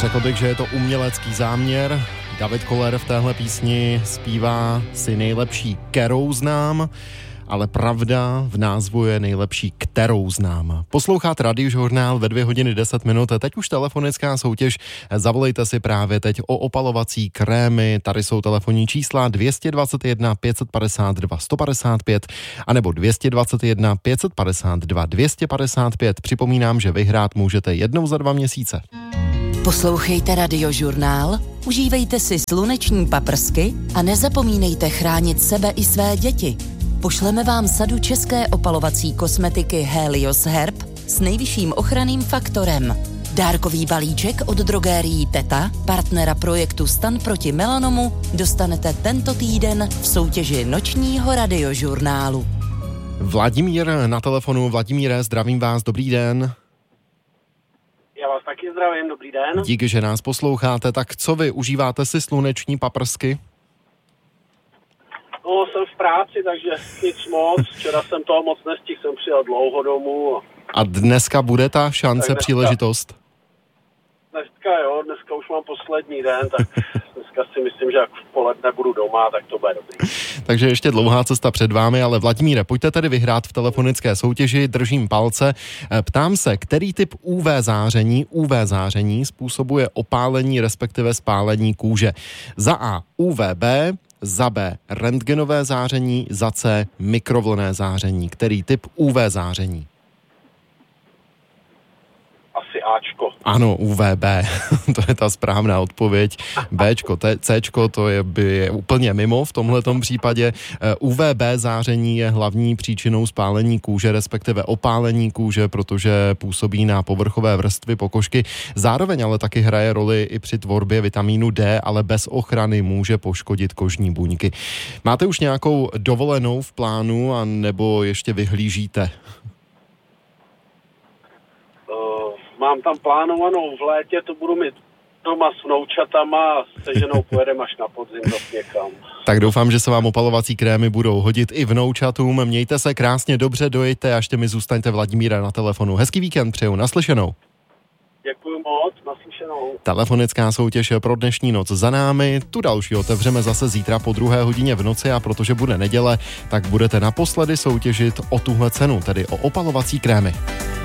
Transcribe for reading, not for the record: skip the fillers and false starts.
Řekl bych, že je to umělecký záměr. David Koller v téhle písni zpívá si nejlepší, kterou znám, ale pravda v názvu je nejlepší, kterou znám. Posloucháte Radiožurnál ve 2 hodiny 10 minut. Teď už telefonická soutěž. Zavolejte si právě teď o opalovací krémy. Tady jsou telefonní čísla 221 552 155 anebo 221 552 255. Připomínám, že vyhrát můžete jednou za 2 měsíce. Poslouchejte Radiožurnál, užívejte si sluneční paprsky a nezapomínejte chránit sebe i své děti. Pošleme vám sadu české opalovací kosmetiky Helios Herb s nejvyšším ochranným faktorem. Dárkový balíček od drogérií Teta, partnera projektu Stan proti melanomu, dostanete tento týden v soutěži nočního Radiožurnálu. Vladimír na telefonu. Vladimíre, zdravím vás, dobrý den. Já vás taky zdravím, dobrý den. Díky, že nás posloucháte. Tak co vy, užíváte si sluneční paprsky? No, jsem v práci, takže nic moc. Včera jsem toho moc nestihl, jsem přijel dlouho domů. A dneska bude ta šance, příležitost? Dneska už mám poslední den, tak dneska si myslím, že jak v poledne budu doma, tak to bude dobrý. Takže ještě dlouhá cesta před vámi, ale Vladimíre, pojďte tedy vyhrát v telefonické soutěži, držím palce. Ptám se, který typ UV záření způsobuje opálení, respektive spálení kůže? Za A UVB, za B rentgenové záření, za C mikrovlnné záření. Který typ UV záření? Asi Ačko. Ano, UVB, to je ta správná odpověď. Bčko, Cčko, to je úplně mimo v tomhletom případě. UVB záření je hlavní příčinou spálení kůže, respektive opálení kůže, protože působí na povrchové vrstvy pokožky. Zároveň ale taky hraje roli i při tvorbě vitamínu D, ale bez ochrany může poškodit kožní buňky. Máte už nějakou dovolenou v plánu, a nebo ještě vyhlížíte? Mám tam plánovanou v létě, to budu mít doma s vnoučatama a se ženou pojedeme až na podzim někam. Tak doufám, že se vám opalovací krémy budou hodit i vnoučatům. Mějte se krásně, dobře dojďte a ještě mi zůstaňte Vladimíra na telefonu. Hezký víkend přeju, naslyšenou. Děkuji moc, naslyšenou. Telefonická soutěž pro dnešní noc za námi. Tu další otevřeme zase zítra po 2 hodině v noci a protože bude neděle, tak budete naposledy soutěžit o tuhle cenu, tedy o opalovací krémy.